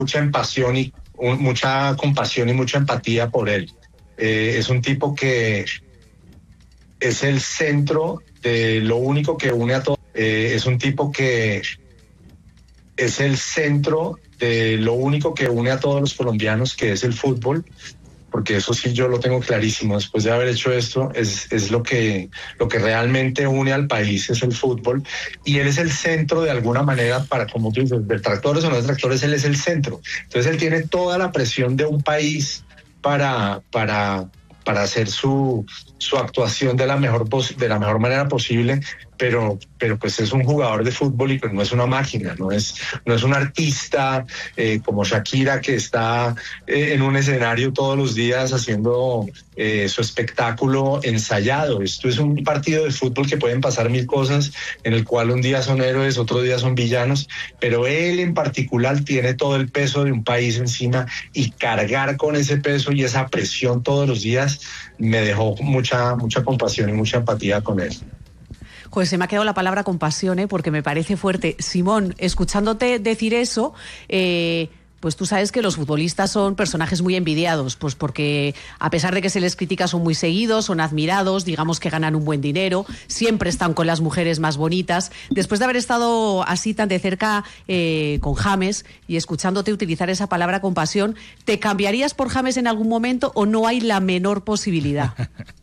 mucha empasión y mucha compasión y mucha empatía por él. Es un tipo que es el centro de lo único que une a todos. Es un tipo que es el centro de lo único que une a todos los colombianos, que es el fútbol, porque eso sí yo lo tengo clarísimo. Después de haber hecho esto, es lo que realmente une al país, es el fútbol, y él es el centro de alguna manera para, como tú dices, detractores o no detractores, él es el centro. Entonces él tiene toda la presión de un país para hacer su actuación de la mejor manera posible, pero pues es un jugador de fútbol y pues no es una máquina, no es un artista como Shakira, que está en un escenario todos los días haciendo su espectáculo ensayado. Esto es un partido de fútbol que pueden pasar mil cosas, en el cual un día son héroes, otro día son villanos, pero él en particular tiene todo el peso de un país encima, y cargar con ese peso y esa presión todos los días me dejó mucha compasión y mucha empatía con él. Joder, se me ha quedado la palabra compasión, porque me parece fuerte. Simón, escuchándote decir eso, pues tú sabes que los futbolistas son personajes muy envidiados, pues porque a pesar de que se les critica son muy seguidos, son admirados, digamos que ganan un buen dinero, siempre están con las mujeres más bonitas. Después de haber estado así tan de cerca con James y escuchándote utilizar esa palabra compasión, ¿te cambiarías por James en algún momento o no hay la menor posibilidad?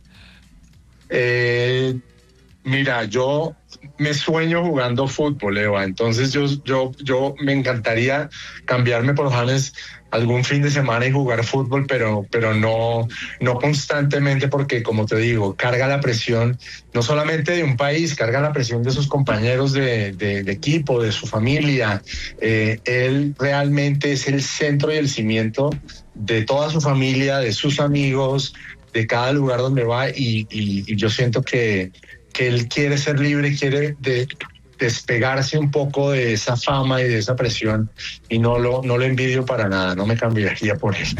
Mira, yo me sueño jugando fútbol, Eva, entonces yo me encantaría cambiarme por James algún fin de semana y jugar fútbol, pero no constantemente, porque como te digo, carga la presión no solamente de un país, carga la presión de sus compañeros de equipo, de su familia. Él realmente es el centro y el cimiento de toda su familia, de sus amigos, de cada lugar donde va, y yo siento que él quiere ser libre, quiere despegarse un poco de esa fama y de esa presión, y no lo envidio para nada, no me cambiaría por él.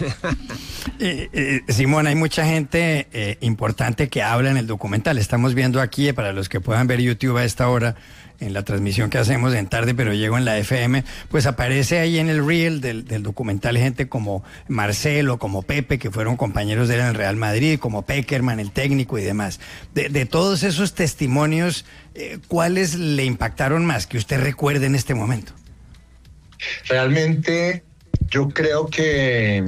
Simón, hay mucha gente importante que habla en el documental. Estamos viendo aquí, para los que puedan ver YouTube a esta hora, en la transmisión que hacemos en Tarde Pero Llego en la FM, pues aparece ahí en el reel del documental gente como Marcelo, como Pepe, que fueron compañeros de él en el Real Madrid, como Peckerman, el técnico y demás. De todos esos testimonios, ¿cuáles le impactaron más que usted recuerde en este momento? Realmente yo creo que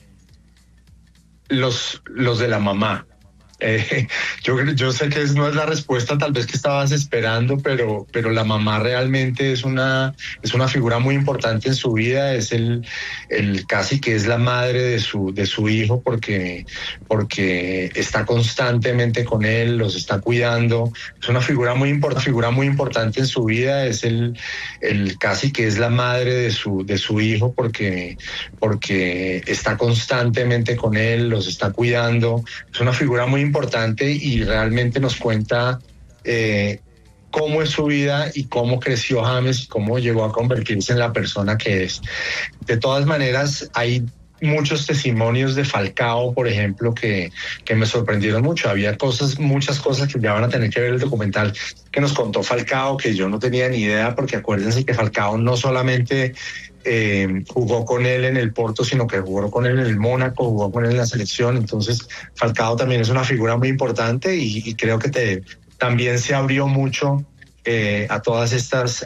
los de la mamá. Yo sé que no es la respuesta tal vez que estabas esperando, pero la mamá realmente es una figura muy importante en su vida. Es el casi que es la madre de su hijo, porque está constantemente con él, los está cuidando. Es una figura muy importante en su vida. Es el casi que es la madre de su hijo, porque está constantemente con él, los está cuidando. Es una figura muy importante, y realmente nos cuenta cómo es su vida y cómo creció James y cómo llegó a convertirse en la persona que es. De todas maneras, hay muchos testimonios de Falcao, por ejemplo, que me sorprendieron mucho. Había muchas cosas que ya van a tener que ver el documental que nos contó Falcao, que yo no tenía ni idea, porque acuérdense que Falcao no solamente jugó con él en el Porto, sino que jugó con él en el Mónaco, jugó con él en la selección. Entonces Falcao también es una figura muy importante, y creo que también se abrió mucho a todas estas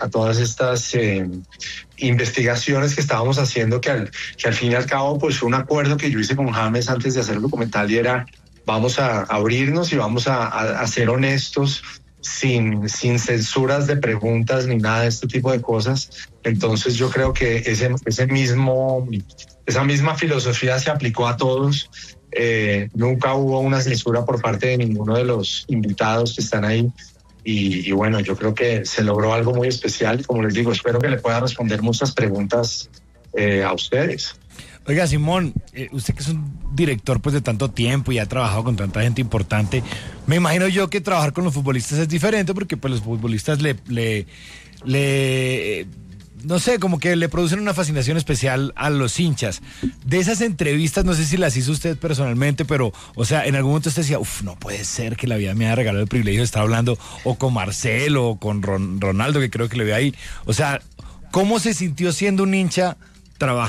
investigaciones que estábamos haciendo, que al fin y al cabo pues fue un acuerdo que yo hice con James antes de hacer el documental, y era: vamos a abrirnos y vamos a ser honestos, sin censuras de preguntas ni nada de este tipo de cosas. Entonces yo creo que esa misma filosofía se aplicó a todos. Nunca hubo una censura por parte de ninguno de los invitados que están ahí, y bueno, yo creo que se logró algo muy especial, y como les digo, espero que le pueda responder muchas preguntas a ustedes. Oiga, Simón, usted que es un director pues de tanto tiempo y ha trabajado con tanta gente importante, me imagino yo que trabajar con los futbolistas es diferente, porque pues los futbolistas no sé, como que le producen una fascinación especial a los hinchas. De esas entrevistas, no sé si las hizo usted personalmente, pero, o sea, en algún momento usted decía: no puede ser que la vida me haya regalado el privilegio de estar hablando o con Marcelo o con Ronaldo, que creo que le ve ahí. O sea, ¿cómo se sintió siendo un hincha trabajar